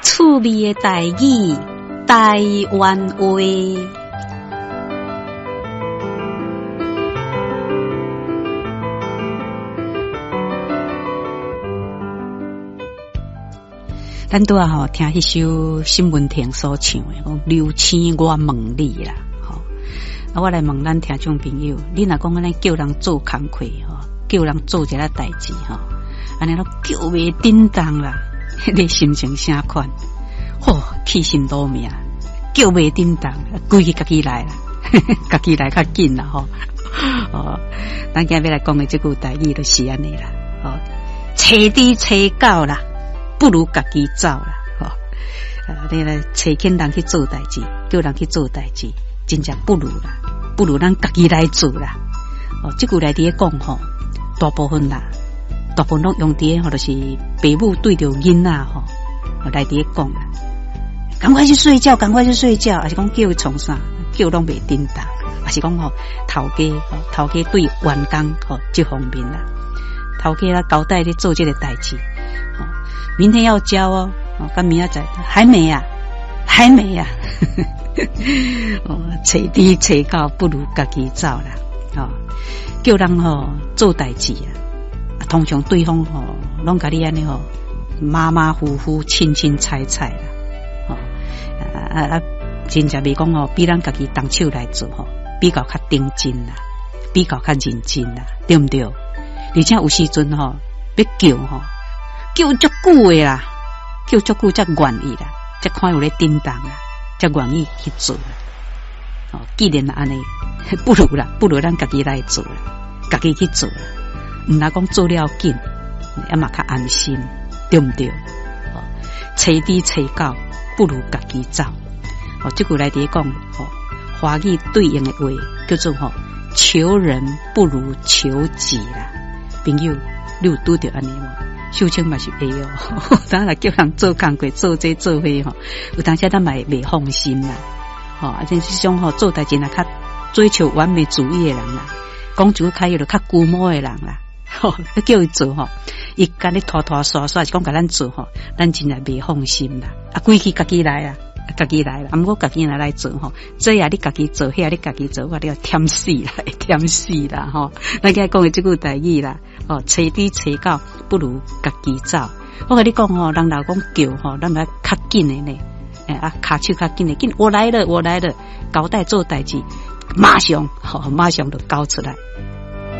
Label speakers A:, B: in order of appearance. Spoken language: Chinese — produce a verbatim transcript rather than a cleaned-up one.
A: 趣味的台语，台湾话。咱拄啊吼听迄首新闻亭所唱的，讲刘青我问你啦，吼、哦，啊我来问咱听众朋友，你若讲安尼叫人做工课吼，叫人做一个代志吼，安尼都叫袂叮当啦，你心情啥款？吼、哦，起心动命，叫袂叮当，规个家己来啦，家己来较紧啦吼。哦，咱今日要来讲的这句台语就是安尼啦，哦，找猪找狗啦。不如家己走啦，吼、哦！啊，你来找紧人去做代志，叫人去做代志，真正不如啦，不如咱家己来做啦。哦，这句来伫咧讲吼，大部分啦，大部分拢用伫咧吼，就是爸母对着囡仔吼，来伫咧讲啦，赶快去睡觉，赶快去睡觉，还是讲叫伊创啥，叫拢袂叮当，还是讲吼头家吼，头家对员工吼这方面啦，头家啦交代咧做这个代志。明天要交哦，哦，跟明仔载还没呀、啊，还没呀、啊，哦，找猪找狗不如家己走啦，哦，叫人吼、哦、做代志啊，通常对方吼拢甲你安尼吼马马虎虎、清清彩彩啦，哦，啊啊，真正袂讲吼比咱家己动手来做吼，比较较认真啦，比较较认真啦，对不对？而且有时阵吼要叫吼。叫足久的啦，叫足久才愿意啦，才看有咧叮当啦，才愿意去做啦。哦，既然安尼，不如啦，不如咱家己来做啦，家己去做啦。唔来讲做了紧，也嘛较安心，对不对？哦，找猪找狗，不如家己走。哦，这句来底讲，哦，华语对应的话叫做吼、哦，求人不如求己啦。朋友，你有拄着安尼无？秀清嘛是会哦，当然叫人做工课做这做迄吼，有当时咱嘛袂放心啦，吼、哦，啊，真是种吼做代志若较追求完美主义的人啦，讲一句开有就较龟毛的人啦，吼、哦，叫伊做吼，伊甲你拖拖刷刷是讲甲咱做吼，咱真系袂放心啦，啊，规矩家己来啊，家己来啦，啊，毋过家己来来做吼，这也你家己做，迄也你家己做，我你要忝死啦，忝死啦，吼、哦，咱今日讲的这句台语啦。哦，找猪找狗不如家己走。我跟你讲吼，人老讲叫吼，咱要较紧的呢，诶啊，骹手较紧的，紧我来了，我来了，交代做代志，马上吼、哦，马上就交出来。